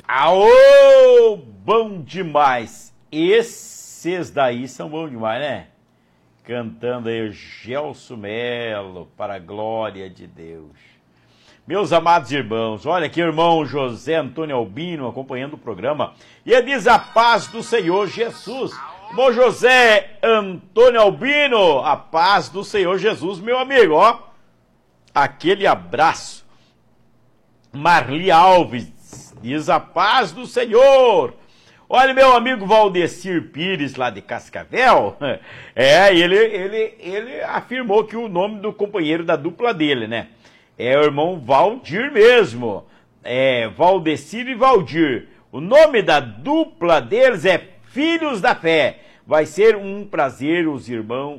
Aô, bom demais. Esses daí são bons demais, né? Cantando aí o Gelson Melo, para a glória de Deus. Meus amados irmãos, olha aqui o irmão José Antônio Albino acompanhando o programa. E ele diz a paz do Senhor Jesus. Irmão José Antônio Albino, a paz do Senhor Jesus, meu amigo, ó. Aquele abraço. Marli Alves diz a paz do Senhor. Olha, meu amigo Valdecir Pires, lá de Cascavel, ele afirmou que o nome do companheiro da dupla dele, né? É o irmão Valdir mesmo. É Valdecir e Valdir. O nome da dupla deles é Filhos da Fé. Vai ser um prazer, os irmãos,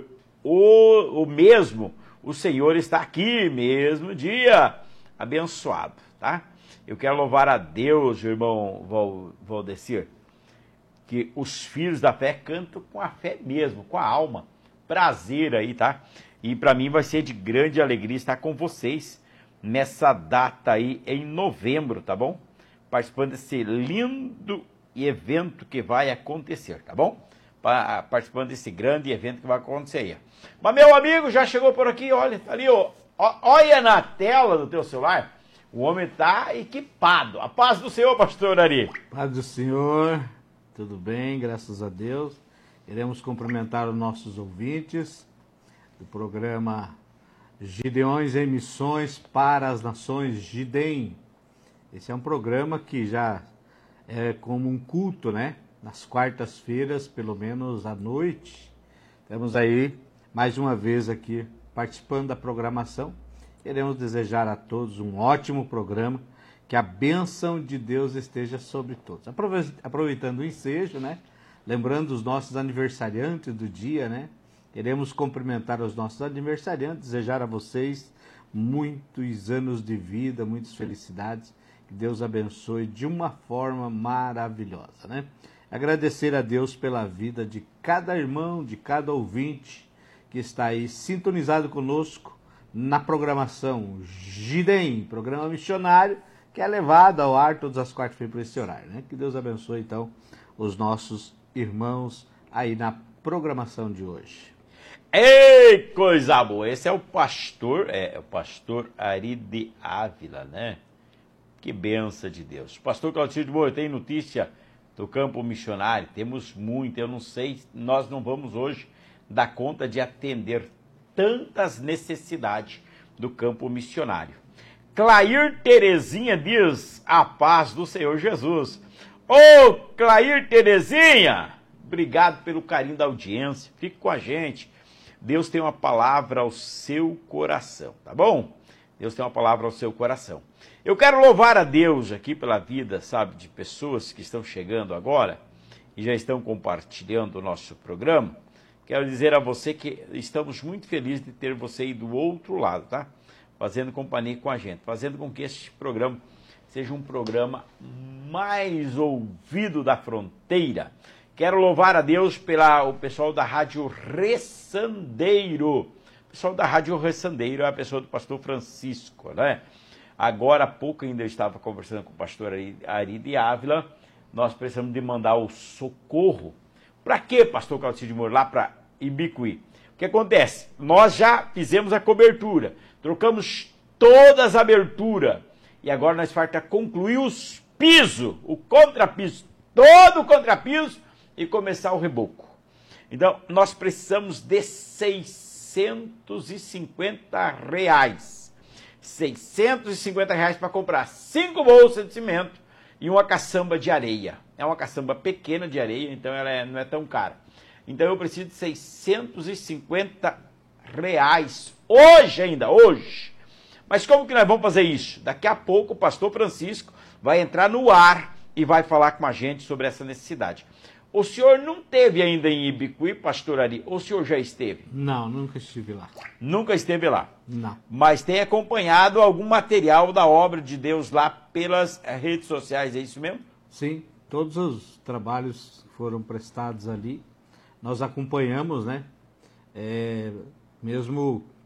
o mesmo. O Senhor está aqui, mesmo dia abençoado, tá? Eu quero louvar a Deus, irmão Valdecir, que os filhos da fé cantam com a fé mesmo, com a alma. Prazer aí, tá? E para mim vai ser de grande alegria estar com vocês nessa data aí em novembro, tá bom? Participando desse lindo evento que vai acontecer, tá bom? Participando desse grande evento que vai acontecer aí. Mas meu amigo já chegou por aqui, olha, tá ali, ó, olha na tela do teu celular. O homem está equipado. A paz do Senhor, pastor Ari. Paz do Senhor, tudo bem, graças a Deus. Queremos cumprimentar os nossos ouvintes do programa Gideões em Missões para as Nações, GIDEM. Esse é um programa que já é como um culto, né? Nas quartas-feiras, pelo menos à noite. Estamos aí, mais uma vez aqui, participando da programação. Queremos desejar a todos um ótimo programa, que a bênção de Deus esteja sobre todos. Aproveitando o ensejo, né? Lembrando os nossos aniversariantes do dia, né? Queremos cumprimentar os nossos aniversariantes, desejar a vocês muitos anos de vida, muitas felicidades, que Deus abençoe de uma forma maravilhosa, né? Agradecer a Deus pela vida de cada irmão, de cada ouvinte que está aí sintonizado conosco, na programação GIDEM, programa missionário, que é levado ao ar todas as quartas-feiras por esse horário, né? Que Deus abençoe, então, os nossos irmãos aí na programação de hoje. Ei, coisa boa! Esse é o pastor Ari de Ávila, né? Que benção de Deus. Pastor Claudinho de Boa, tem notícia do campo missionário? Temos muito, eu não sei, nós não vamos hoje dar conta de atender tantas necessidades do campo missionário. Clair Terezinha diz a paz do Senhor Jesus. Ô, Clair Terezinha, obrigado pelo carinho da audiência, fique com a gente. Deus tem uma palavra ao seu coração, tá bom? Deus tem uma palavra ao seu coração. Eu quero louvar a Deus aqui pela vida, sabe, de pessoas que estão chegando agora e já estão compartilhando o nosso programa. Quero dizer a você que estamos muito felizes de ter você aí do outro lado, tá? Fazendo companhia com a gente, fazendo com que este programa seja um programa mais ouvido da fronteira. Quero louvar a Deus o pessoal da Rádio Ressandeiro. O pessoal da Rádio Ressandeiro é a pessoa do pastor Francisco, né? Agora há pouco ainda eu estava conversando com o pastor Ari de Ávila. Nós precisamos de mandar o socorro. Para quê, pastor Claudinho de Moura? Lá para Ibicuí. O que acontece? Nós já fizemos a cobertura, trocamos todas as aberturas e agora nós falta concluir os pisos, o contrapiso, todo o contrapiso e começar o reboco. Então, nós precisamos de R$650. R$650 para comprar 5 bolsas de cimento e uma caçamba de areia. É uma caçamba pequena de areia, então ela não é tão cara. Então eu preciso de R$650 hoje ainda, hoje. Mas como que nós vamos fazer isso? Daqui a pouco o pastor Francisco vai entrar no ar e vai falar com a gente sobre essa necessidade. O senhor não esteve ainda em Ibicuí, pastor Ari? Ou o senhor já esteve? Não, nunca estive lá. Nunca esteve lá? Não. Mas tem acompanhado algum material da obra de Deus lá pelas redes sociais, é isso mesmo? Sim, todos os trabalhos foram prestados ali. Nós acompanhamos, né? Mesmo